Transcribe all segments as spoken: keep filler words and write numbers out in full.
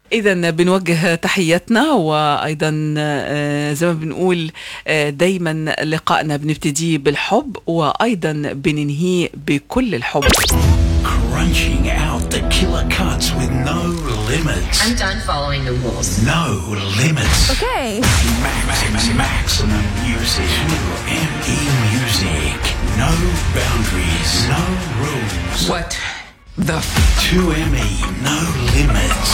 إذن بنوجه تحياتنا، وأيضا زي ما بنقول دايما لقائنا بنبتدي بالحب وأيضا بننهيه بكل الحب. Crunching out the killer cuts with no limits. I'm done following the rules. No limits. Okay. Max, max, maximum music. M E Music. No boundaries. No rules. What the f- two M E. No limits.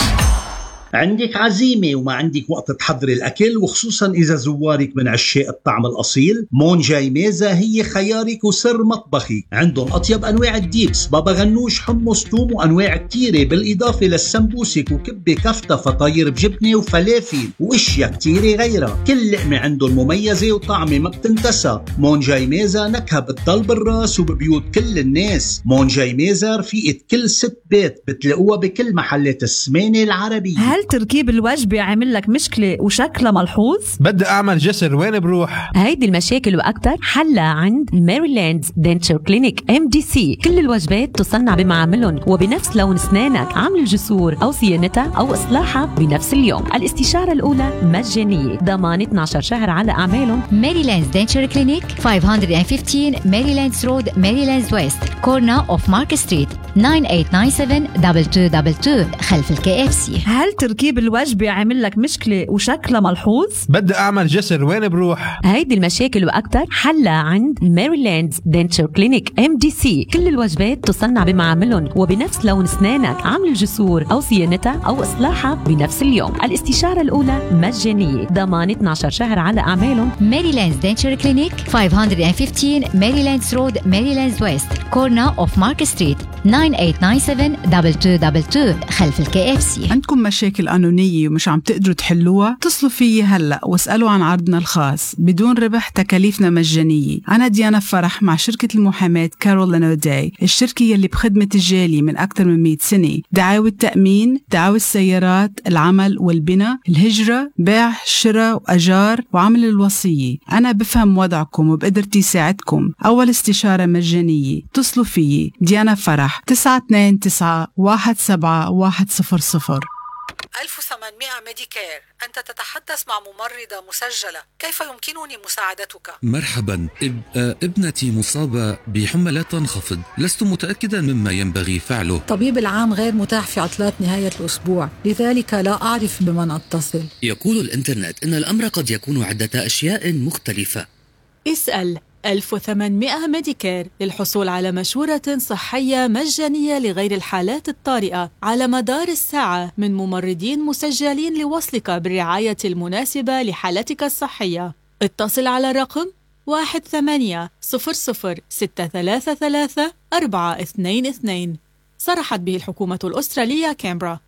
عندك عزيمة وما عندك وقت تحضري الأكل، وخصوصا إذا زوارك من عشاق الطعم الأصيل، مونجاي ميزة هي خيارك وسر مطبخي. عندهم أطيب أنواع الديبس، بابا غنوش، حمص، توم، وأنواع كتيرة، بالإضافة للسمبوسك وكبة كفتة فطاير بجبنة وفلافل وإشياء كتيرة غيرها. كل لقمة عندهم مميزة وطعمة ما بتنتسى. مونجاي ميزة نكهة بتضل بالراس وببيوت كل الناس. مونجاي ميزة رفيقة كل ست بيت، بتلاقوها بكل محلات السمانة العربية. هل تركيب الوجبة عامل لك مشكلة وشكلها ملحوظ؟ بدي أعمل جسر، وين بروح؟ هيدي المشاكل وأكتر حلها عند ماريلاند دنتشر كلينيك إم دي سي. كل الوجبات تصنع بمعاملهم وبنفس لون أسنانك، عمل الجسور أو صيانتها أو إصلاحها بنفس اليوم. الاستشارة الأولى مجانية، ضمان اثنا عشر شهر على أعمالهم. ماريلاند دنتشر كلينيك خمسمية وخمستاشر ماريلاندز رود، ماريلاندز ويست، كورنا أوف مارك ستريت، تسعة ثمانية تسعة سبعة اثنين اثنين اثنين اثنين خلف الكي اف سي. هل تركيب الوجبة عامل لك مشكلة وشكلها ملحوظ؟ بدي أعمل جسر، وين بروح؟ هيدي المشاكل وأكتر حلها عند ماريلاند دنتشر كلينيك إم دي سي. كل الوجبات تصنع بمعاملهم وبنفس لون أسنانك، عمل الجسور أو صيانتها أو إصلاحها بنفس اليوم. الاستشارة الأولى مجانية، ضمان اثنا عشر شهر على أعمالهم. ماريلاند دنتشر كلينيك خمسمية وخمستاشر ماريلاندز رود، ماريلاندز ويست، كورنا أوف مارك ستريت، تسعة ثمانية تسعة سبعة اثنين اثنين اثنين اثنين خلف الكي اف سي. عندكم مشاكل قانونية ومش عم تقدروا تحلوها؟ اتصلوا فيي هلأ واسألوا عن عرضنا الخاص بدون ربح، تكاليفنا مجانية. أنا ديانا فرح مع شركة المحاماة كارول أوداي، الشركة يلي بخدمة الجالي من أكثر من مئة سنة. دعاوى التأمين، دعاوى السيارات، العمل والبناء، الهجرة، بيع، شراء وأجار، وعمل الوصية. أنا بفهم وضعكم وبقدرتي ساعدكم. أول استشارة مجانية. اتصلوا فيي ديانا فرح تسعة اثنين تسعة واحد سبعة واحد صفر صفر. ألف وثمانمئة ميديكير، أنت تتحدث مع ممرضة مسجلة، كيف يمكنني مساعدتك؟ مرحبا. إب... ابنتي مصابة بحمى لا تنخفض، لست متأكدا مما ينبغي فعله. طبيب العام غير متاح في عطلات نهاية الأسبوع، لذلك لا أعرف بمن أتصل. يقول الإنترنت إن الأمر قد يكون عدة أشياء مختلفة. اسأل ألف وثمانمئة ميديكير للحصول على مشورة صحية مجانية لغير الحالات الطارئة على مدار الساعة من ممرضين مسجلين لوصلك بالرعاية المناسبة لحالتك الصحية. اتصل على رقم واحد ثمانية صفر صفر ستة ثلاثة ثلاثة أربعة اثنين اثنين. صرحت به الحكومة الأسترالية كامبرا.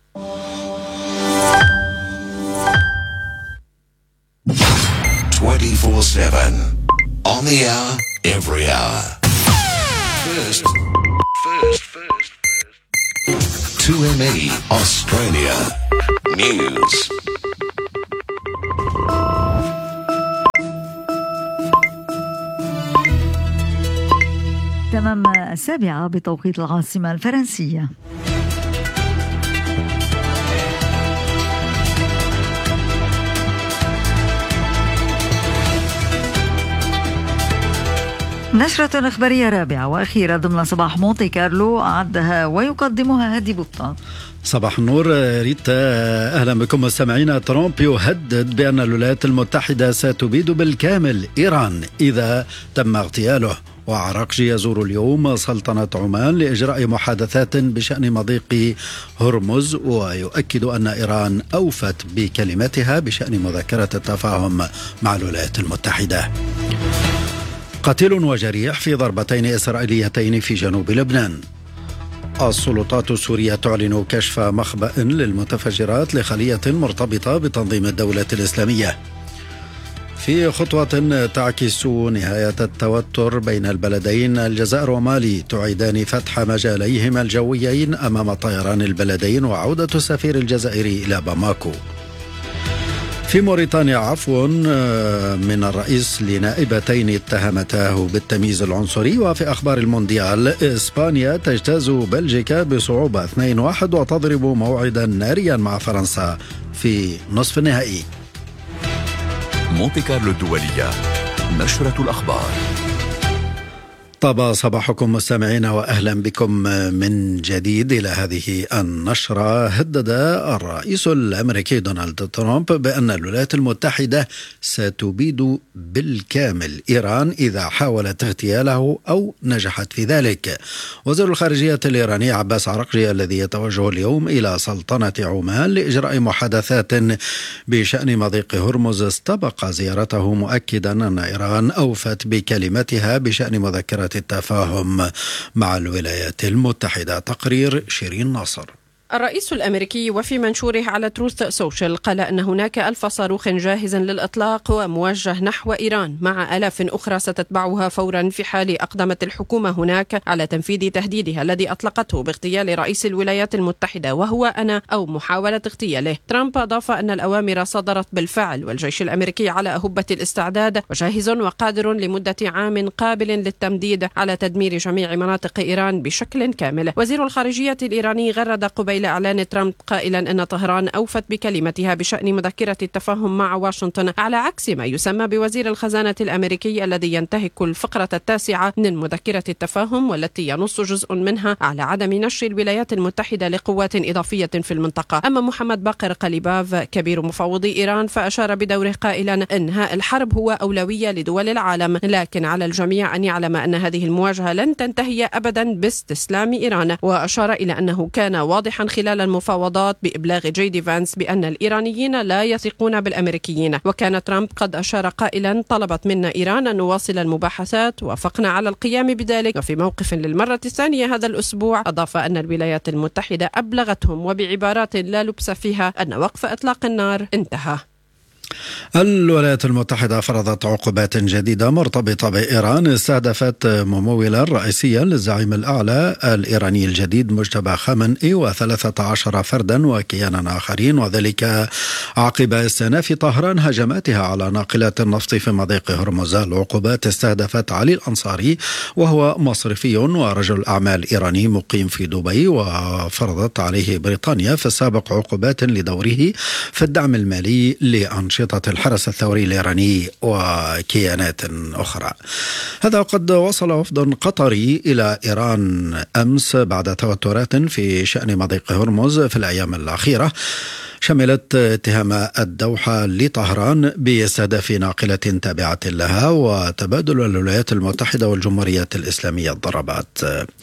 twenty-four seven on the hour, every hour. First, first, first, first. two M E Australia News. تمام السابعة بتوقيت العاصمة الفرنسية. نشرة إخبارية رابعة وأخيرة ضمن صباح مونتي كارلو أعدها ويقدمها هادي بطة. صباح النور ريتا، أهلا بكم مستمعينا. ترامب يهدد بأن الولايات المتحدة ستبيد بالكامل إيران إذا تم اغتياله. وعراقجي يزور اليوم سلطنة عمان لإجراء محادثات بشأن مضيق هرمز، ويؤكد أن إيران أوفت بكلمتها بشأن مذكرة التفاهم مع الولايات المتحدة. قتيل وجريح في ضربتين إسرائيليتين في جنوب لبنان. السلطات السورية تعلن كشف مخبأ للمتفجرات لخلية مرتبطة بتنظيم الدولة الإسلامية. في خطوة تعكس نهاية التوتر بين البلدين، الجزائر ومالي تعيدان فتح مجاليهما الجويين أمام طيران البلدين وعودة السفير الجزائري إلى باماكو. في موريتانيا عفو من الرئيس لنائبتين اتهمتاه بالتمييز العنصري. وفي أخبار المونديال إسبانيا تجتاز بلجيكا بصعوبة اثنين واحد وتضرب موعدا ناريا مع فرنسا في نصف النهائي. مونتي كارلو الدولية، نشرة الأخبار. طاب صباحكم مستمعين وأهلا بكم من جديد إلى هذه النشرة. هدد الرئيس الأمريكي دونالد ترامب بأن الولايات المتحدة ستبيد بالكامل إيران إذا حاولت اغتياله أو نجحت في ذلك. وزير الخارجية الإيراني عباس عراقجي الذي يتوجه اليوم إلى سلطنة عمان لإجراء محادثات بشأن مضيق هرمز استبق زيارته مؤكدا أن إيران أوفت بكلمتها بشأن مذكرة التفاهم مع الولايات المتحدة. تقرير شيرين ناصر. الرئيس الأمريكي وفي منشوره على تروث سوشيال قال أن هناك ألف صاروخ جاهز للإطلاق وموجه نحو إيران مع آلاف أخرى ستتبعها فورا في حال أقدمت الحكومة هناك على تنفيذ تهديدها الذي أطلقته باغتيال رئيس الولايات المتحدة وهو أنا أو محاولة اغتياله. ترامب أضاف أن الأوامر صدرت بالفعل والجيش الأمريكي على أهبة الاستعداد وجاهز وقادر لمدة عام قابل للتمديد على تدمير جميع مناطق إيران بشكل كامل. وزير الخارجية الإيراني غرد قبيل إعلان ترامب قائلا أن طهران أوفت بكلمتها بشأن مذكرة التفاهم مع واشنطن على عكس ما يسمى بوزير الخزانة الأمريكي الذي ينتهك الفقرة التاسعة من مذكرة التفاهم والتي ينص جزء منها على عدم نشر الولايات المتحدة لقوات إضافية في المنطقة. أما محمد باقر قليباف كبير مفوضي إيران فأشار بدوره قائلا إنهاء الحرب هو أولوية لدول العالم لكن على الجميع أن يعلم أن هذه المواجهة لن تنتهي أبدا باستسلام إيران. وأشار إلى أنه كان واضحا خلال المفاوضات بإبلاغ جي دي فانس بأن الإيرانيين لا يثقون بالأمريكيين. وكان ترامب قد أشار قائلا طلبت منا إيران أن نواصل المباحثات وافقنا على القيام بذلك. وفي موقف للمرة الثانية هذا الأسبوع أضاف أن الولايات المتحدة أبلغتهم وبعبارات لا لبس فيها أن وقف إطلاق النار انتهى. الولايات المتحدة فرضت عقوبات جديدة مرتبطة بإيران استهدفت ممولا رئيسيا للزعيم الأعلى الإيراني الجديد مجتبى خامنئي وثلاثة عشر فردا وكيانا آخرين وذلك عقب استئناف طهران هجماتها على ناقلات النفط في مضيق هرمز. العقوبات استهدفت علي الأنصاري وهو مصرفي ورجل أعمال إيراني مقيم في دبي وفرضت عليه بريطانيا في السابق عقوبات لدوره في الدعم المالي لأنشطة الحرس الثوري الإيراني وكيانات أخرى. هذا وقد وصل وفد قطري إلى إيران أمس بعد توترات في شأن مضيق هرمز في الأيام الأخيرة شملت اتهام الدوحة لطهران باستهداف ناقلة تابعة لها وتبادل الولايات المتحدة والجمهورية الإسلامية الضربات.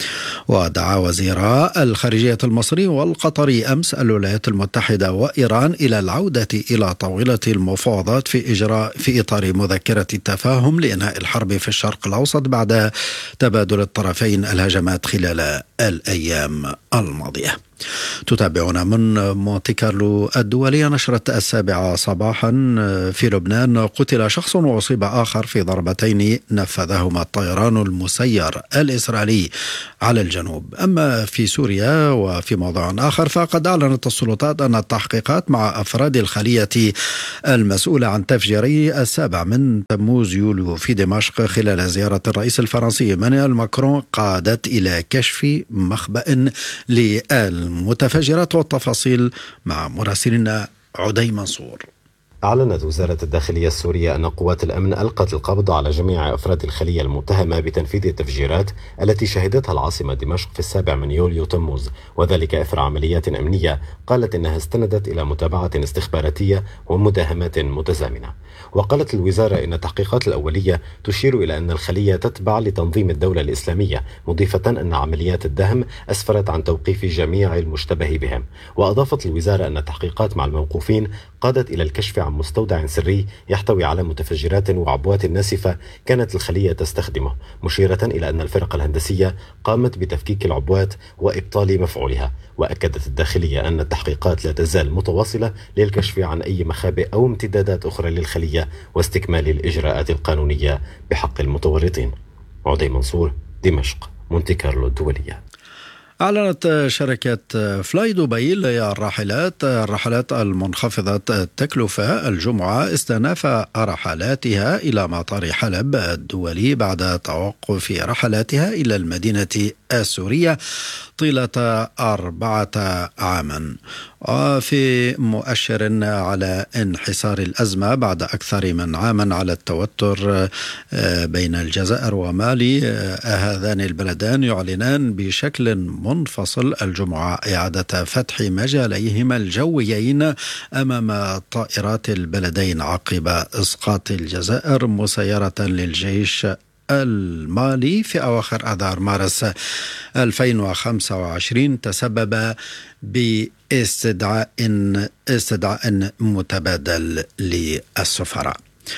ودعا وزيرا الخارجية المصري والقطري أمس الولايات المتحدة وإيران إلى العودة إلى طاولة المفاوضات في إجراء في إطار مذكرة التفاهم لإنهاء الحرب في الشرق الأوسط بعد تبادل الطرفين الهجمات خلال الأيام الماضية. تتابعون من مونتي كارلو الدولية نشرة السابعة صباحا. في لبنان قتل شخص وأصيب آخر في ضربتين نفذهما الطيران المسير الإسرائيلي على الجنوب. أما في سوريا وفي موضوع آخر فقد أعلنت السلطات أن التحقيقات مع أفراد الخلية المسؤولة عن تفجيري السابع من تموز يوليو في دمشق خلال زيارة الرئيس الفرنسي إيمانويل ماكرون قادت إلى كشف مخبأ لآل المتفجرات. والتفاصيل مع مراسلنا عدي منصور. أعلنت وزارة الداخلية السورية أن قوات الأمن ألقت القبض على جميع أفراد الخلية المتهمة بتنفيذ التفجيرات التي شهدتها العاصمة دمشق في السابع من يوليو تموز، وذلك إثر عمليات أمنية قالت إنها استندت إلى متابعة استخباراتية ومداهمات متزامنة. وقالت الوزارة إن التحقيقات الأولية تشير إلى أن الخلية تتبع لتنظيم الدولة الإسلامية، مضيفة أن عمليات الدهم أسفرت عن توقيف جميع المشتبه بهم. وأضافت الوزارة أن التحقيقات مع الموقوفين قادت إلى الكشف عن مستودع سري يحتوي على متفجرات وعبوات ناسفة كانت الخلية تستخدمه، مشيرة إلى أن الفرق الهندسية قامت بتفكيك العبوات وإبطال مفعولها. وأكدت الداخلية أن التحقيقات لا تزال متواصلة للكشف عن أي مخابئ أو امتدادات أخرى للخلية واستكمال الإجراءات القانونية بحق المتورطين. عدي منصور، دمشق، مونتي كارلو الدولية. أعلنت شركة فلاي دبي للراحلات الرحلات المنخفضة التكلفة الجمعة استئناف رحلاتها إلى مطار حلب الدولي بعد توقف رحلاتها إلى المدينة السورية طيلة أربعة عاما، وفي مؤشر على انحسار الأزمة بعد أكثر من عام على التوتر بين الجزائر ومالي. هذان البلدان يعلنان بشكل منفصل الجمعة إعادة فتح مجاليهما الجويين أمام طائرات البلدين عقب إسقاط الجزائر مسيرة للجيش المالي في أواخر آذار مارس ألفين وخمسة وعشرين تسبب باستدعاء استدعاء متبادل للسفراء.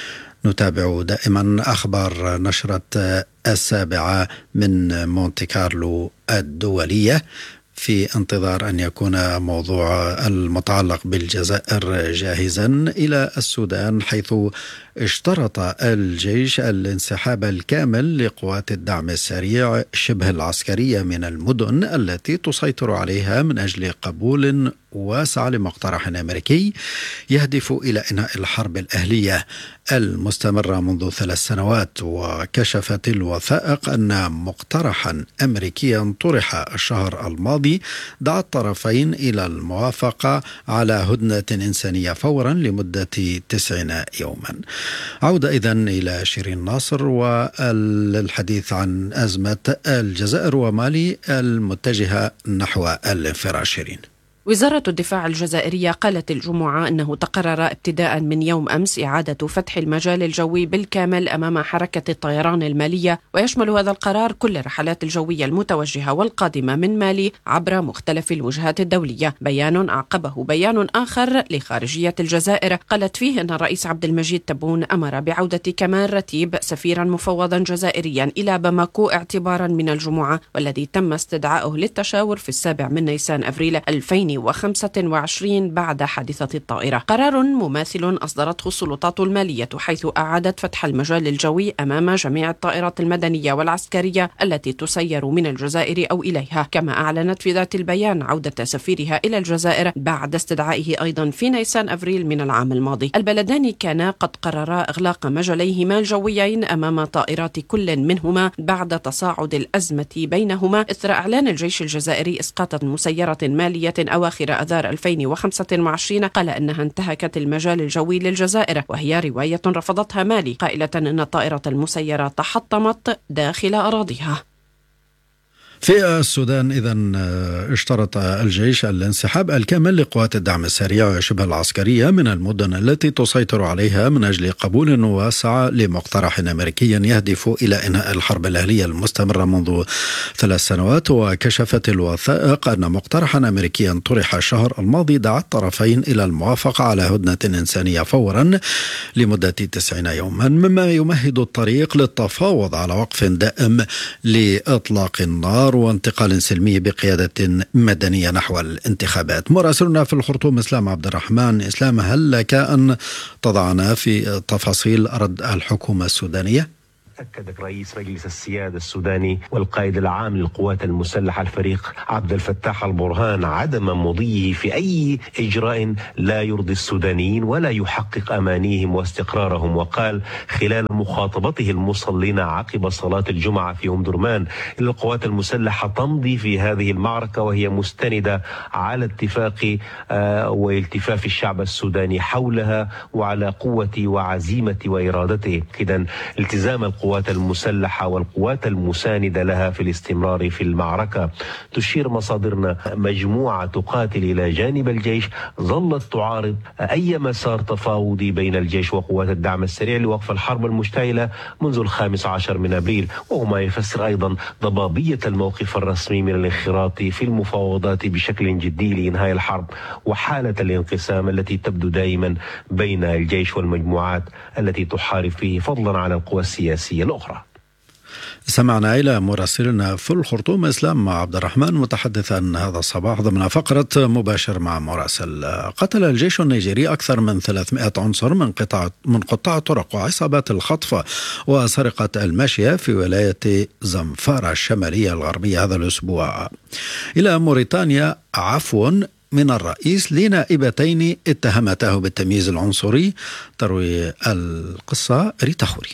نتابع دائما أخبار نشرة السابعة من مونتي كارلو الدولية في انتظار أن يكون موضوع المتعلق بالجزائر جاهزا إلى السودان، حيث اشترط الجيش الانسحاب الكامل لقوات الدعم السريع شبه العسكرية من المدن التي تسيطر عليها من أجل قبول واسع لمقترح أمريكي يهدف إلى إنهاء الحرب الأهلية المستمرة منذ ثلاث سنوات. وكشفت الوثائق أن مقترحا أمريكيا طرح الشهر الماضي دعا الطرفين إلى الموافقة على هدنة إنسانية فورا لمدة تسعين يوما. عودة إذن إلى شيرين ناصر والحديث عن أزمة الجزائر ومالي المتجهة نحو الانفراج. شيرين. وزارة الدفاع الجزائرية قالت الجمعة أنه تقرر ابتداء من يوم أمس إعادة فتح المجال الجوي بالكامل أمام حركة الطيران المالية، ويشمل هذا القرار كل الرحلات الجوية المتوجهة والقادمة من مالي عبر مختلف الوجهات الدولية. بيان أعقبه بيان آخر لخارجية الجزائر قالت فيه أن الرئيس عبد المجيد تبون أمر بعودة كمال رتيب سفيرا مفوضا جزائريا إلى باماكو اعتبارا من الجمعة، والذي تم استدعائه للتشاور في السابع من نيسان أفريل ألفين وخمسة وعشرين بعد حادثة الطائرة. قرار مماثل أصدرته السلطات المالية حيث أعادت فتح المجال الجوي أمام جميع الطائرات المدنية والعسكرية التي تسير من الجزائر أو إليها، كما أعلنت في ذات البيان عودة سفيرها إلى الجزائر بعد استدعائه أيضا في نيسان أفريل من العام الماضي. البلدان كانا قد قررا إغلاق مجاليهما الجويين أمام طائرات كل منهما بعد تصاعد الأزمة بينهما إثر إعلان الجيش الجزائري إسقاط مسيرة مالية أواخر آذار ألفين وخمسة وعشرين قال أنها انتهكت المجال الجوي للجزائر، وهي رواية رفضتها مالي قائلة أن الطائرة المسيرة تحطمت داخل أراضيها. في السودان إذن اشترط الجيش الانسحاب الكامل لقوات الدعم السريع شبه العسكرية من المدن التي تسيطر عليها من أجل قبول واسع لمقترح أمريكي يهدف إلى إنهاء الحرب الأهلية المستمرة منذ ثلاث سنوات. وكشفت الوثائق أن مقترحا أمريكيا طرح الشهر الماضي دعا الطرفين إلى الموافقة على هدنة إنسانية فورا لمدة تسعين يوما، مما يمهد الطريق للتفاوض على وقف دائم لإطلاق النار وانتقال سلمي بقيادة مدنية نحو الانتخابات. مراسلنا في الخرطوم إسلام عبد الرحمن. إسلام، هل لك أن تضعنا في تفاصيل رد الحكومة السودانية؟ أكد رئيس مجلس السيادة السوداني والقائد العام للقوات المسلحة الفريق عبد الفتاح البرهان عدم مضيه في أي إجراء لا يرضي السودانيين ولا يحقق أمانيهم واستقرارهم. وقال خلال مخاطبته المصلين عقب صلاة الجمعة في أم درمان إن القوات المسلحة تمضي في هذه المعركة وهي مستندة على اتفاق آه والتفاف الشعب السوداني حولها وعلى قوة وعزيمة وإرادته. إذن التزام القوات القوات المسلحة والقوات المساندة لها في الاستمرار في المعركة. تشير مصادرنا مجموعة تقاتل إلى جانب الجيش ظلت تعارض أي مسار تفاوضي بين الجيش وقوات الدعم السريع لوقف الحرب المشتعلة منذ الخامس عشر من أبريل، وهو ما يفسر أيضا ضبابية الموقف الرسمي من الانخراط في المفاوضات بشكل جدي لإنهاء الحرب وحالة الانقسام التي تبدو دائما بين الجيش والمجموعات التي تحارب فيه فضلا عن القوى السياسية الأخرى. سمعنا إلى مراسلنا في الخرطوم إسلام عبد الرحمن متحدثا هذا الصباح ضمن فقرة مباشر مع مراسل. قتل الجيش النيجيري أكثر من ثلاثمائة عنصر من قطاع من قطاع الطرق وعصابات الخطف وسرقة الماشية في ولاية زنفارة الشمالية الغربية هذا الأسبوع. إلى موريتانيا، عفو من الرئيس لنائبتين اتهمته بالتمييز العنصري. تروي القصة ريتا خوري.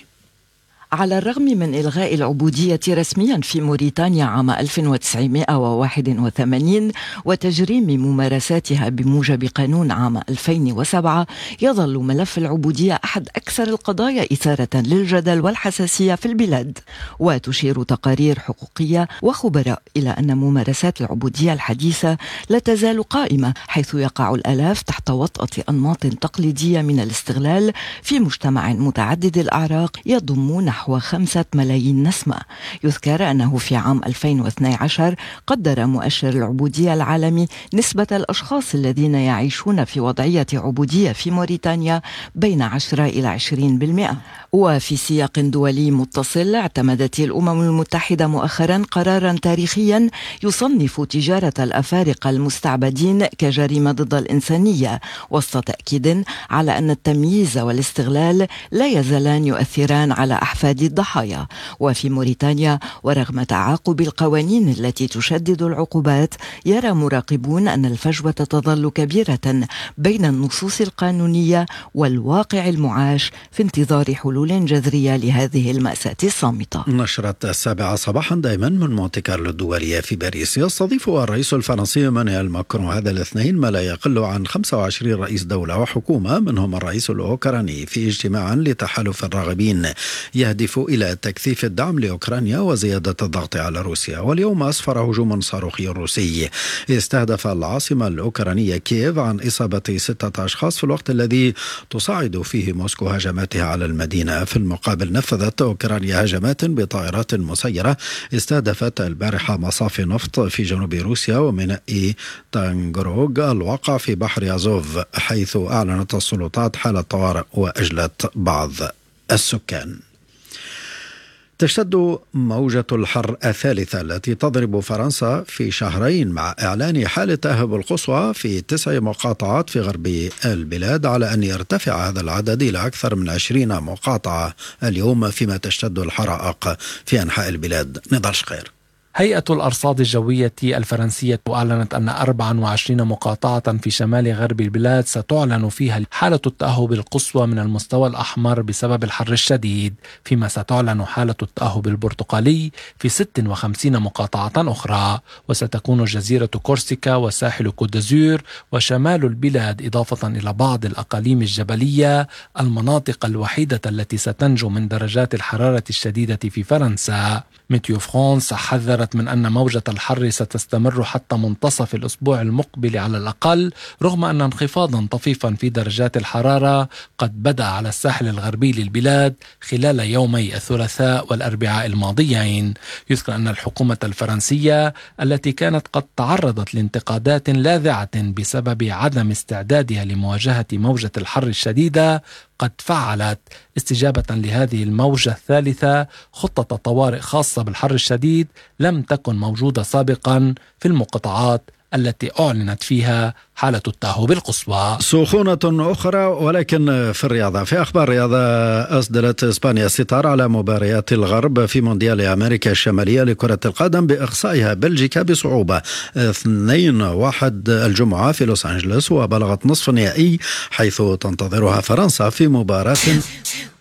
على الرغم من إلغاء العبودية رسميا في موريتانيا عام ألف وتسعمائة وواحد وثمانين وتجريم ممارساتها بموجب قانون عام ألفين وسبعة، يظل ملف العبودية أحد أكثر القضايا إثارة للجدل والحساسية في البلاد. وتشير تقارير حقوقية وخبراء إلى أن ممارسات العبودية الحديثة لا تزال قائمة، حيث يقع الآلاف تحت وطأة أنماط تقليدية من الاستغلال في مجتمع متعدد الأعراق يضم نحو خمسة ملايين نسمة. يذكر أنه في عام ألفين واثني عشر قدر مؤشر العبودية العالمي نسبة الأشخاص الذين يعيشون في وضعية عبودية في موريتانيا بين عشرة إلى عشرين بالمئة. وفي سياق دولي متصل، اعتمدت الأمم المتحدة مؤخرا قرارا تاريخيا يصنف تجارة الأفارقة المستعبدين كجريمة ضد الإنسانية، وسط تأكيد على أن التمييز والاستغلال لا يزالان يؤثران على أحفاد الضحايا. وفي موريتانيا، ورغم تعاقب القوانين التي تشدد العقوبات، يرى مراقبون أن الفجوة تظل كبيرة بين النصوص القانونية والواقع المعاش في انتظار حلول جذرية لهذه المأساة الصامتة. نشرة السابعة صباحا دائما من مونتي كارلو الدولية في باريس. يستضيف الرئيس الفرنسي إيمانويل ماكرون هذا الاثنين ما لا يقل عن خمسة وعشرين رئيس دولة وحكومة منهم الرئيس الأوكراني في اجتماع لتحالف الراغبين يهدف إلى تكثيف الدعم لأوكرانيا وزيادة الضغط على روسيا. واليوم أسفر هجوم صاروخي روسي استهدف العاصمة الأوكرانية كييف عن إصابة ستة أشخاص في الوقت الذي تصاعد فيه موسكو هجماتها على المدينة. في المقابل، نفذت أوكرانيا هجمات بطائرات مسيرة استهدفت البارحة مصافي نفط في جنوب روسيا وميناء تانغروغ الواقع في بحر أزوف، حيث أعلنت السلطات حالة طوارئ وأجلت بعض السكان. تشتد موجة الحر الثالثة التي تضرب فرنسا في شهرين مع إعلان حالة تأهب القصوى في تسع مقاطعات في غرب البلاد، على أن يرتفع هذا العدد إلى أكثر من عشرين مقاطعة اليوم، فيما تشتد الحرائق في أنحاء البلاد. نضال شقير. هيئة الأرصاد الجوية الفرنسية أعلنت أن أربعة وعشرين مقاطعة في شمال غرب البلاد ستعلن فيها حالة التأهب القصوى من المستوى الأحمر بسبب الحر الشديد، فيما ستعلن حالة التأهب البرتقالي في ست وخمسين مقاطعة أخرى. وستكون جزيرة كورسيكا وساحل كوت دازور وشمال البلاد، إضافة إلى بعض الأقاليم الجبلية، المناطق الوحيدة التي ستنجو من درجات الحرارة الشديدة في فرنسا. ميتيو فرانس حذرت من أن موجة الحر ستستمر حتى منتصف الأسبوع المقبل على الأقل، رغم أن انخفاضا طفيفا في درجات الحرارة قد بدأ على الساحل الغربي للبلاد خلال يومي الثلاثاء والأربعاء الماضيين. يذكر أن الحكومة الفرنسية التي كانت قد تعرضت لانتقادات لاذعة بسبب عدم استعدادها لمواجهة موجة الحر الشديدة قد فعلت استجابة لهذه الموجة الثالثة خطة طوارئ خاصة بالحر الشديد لم تكن موجودة سابقا في المقاطعات التي أعلنت فيها حالة التأهب القصوى. سخونة أخرى ولكن في الرياضة. في أخبار الرياضة، أسدلت إسبانيا الستار على مباريات الغرب في مونديال أمريكا الشمالية لكرة القدم بإقصائها بلجيكا بصعوبة اثنين واحد الجمعة في لوس أنجلوس، وبلغت نصف النهائي حيث تنتظرها فرنسا في مباراة